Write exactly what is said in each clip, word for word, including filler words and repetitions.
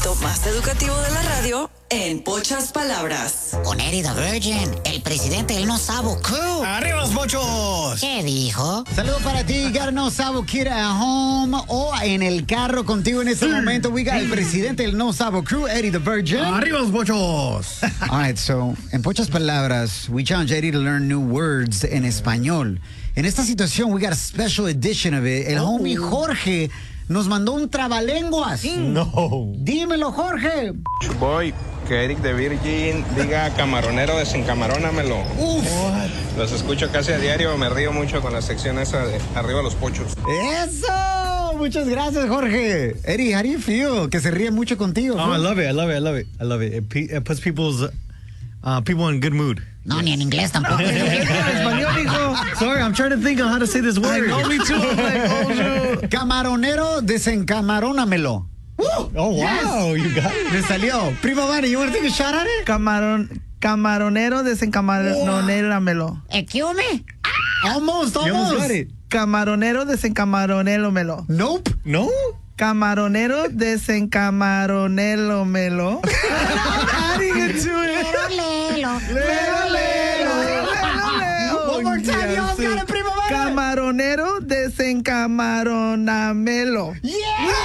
segmento más educativo de la radio en pocas palabras. Con Eddie the Virgin, el presidente del No Sabo Crew. ¡Arriba los mochos! ¿Qué dijo? Saludos para ti, got No Sabo Kid at home o en el carro contigo en este momento. We got el presidente del No Sabo Crew, Eddie the Virgin. ¡Arriba los mochos! All right, so, en pocas palabras, we challenge Eddie to learn new words en español. En esta situación, we got a special edition of it. El oh. homie Jorge nos mandó un trabalenguas. No. Dímelo, Jorge. Voy, que Eric de Virgin diga camaronero, desencamarónamelo. Uf. Los escucho casi a diario, me río mucho con la sección esa de arriba los pochos. ¡Eso! Muchas gracias, Jorge. Eddie, how do you feel? Que se ríe mucho contigo. Oh, I love it, I love it, I love it. I love it. It, pe- it puts people's, uh, people in good mood. No, ni en inglés tampoco. Sorry, I'm trying to think of how to say this word. I know, me too. I'm like, oh, no. Camaronero, desencamarónamelo. Oh, wow, yes. You got it. Me salió. Primo Vani, you want to take a shot at it? Camarón, camaronero, desencamaronéramelo. Excuse me? Almost, You almost got almost. it. Camaronero, desencamaronélomelo. Nope. No? Camaronero, desencamaronélomelo. How do you get to it? Lelo, Lelo, lelo, lelo, lelo. One more time, you all got it, Primo Vani. Camaronero, desencamaronamelo. Yeah!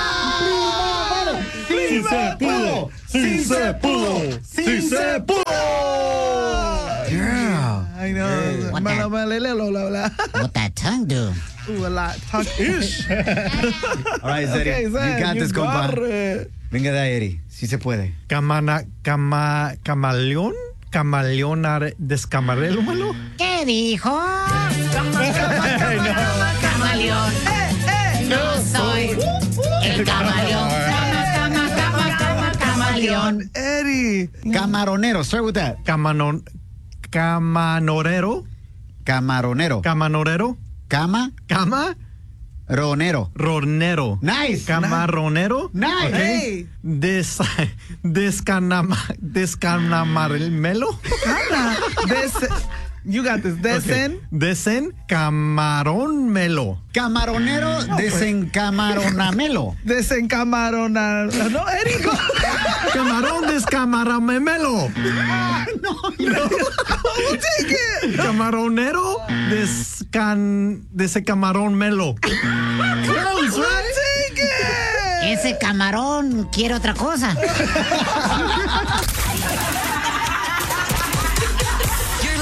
Sí se pudo. Sí se pudo. Sí se pudo. Yeah. I know. What Mala, that- mala, lelo, la, la. what that tongue do? Ooh, a lot. Talk ish. All right, Zeddy. Okay, you Zed, got this, compa. got it. Venga de ahí, Eddie. Sí se puede. Camana, cama, camaleón, camaleón descamarélomelo. ¿Qué dijo? Camaleón. No soy el camaleón. Cama, cama, cama, cama, camaleón. Eddie. Camaronero. Start with that. Camanon, camanorero, Camaronero. camanorero, Cama. cama, Ronero. ronero. Nice. Camaronero. Nice. Hey. Des, descanama, descanamarmelo. Ana, Des- you got this. Desen. Desen camarónmelo. Camaronero, desencamaronamelo. Desencamarona. No, Eddie. go. Camarón descamaramemelo. No, Take it. Camaronero descan, descamarón-melo. Close, right? Take it. Ese camarón quiere otra cosa.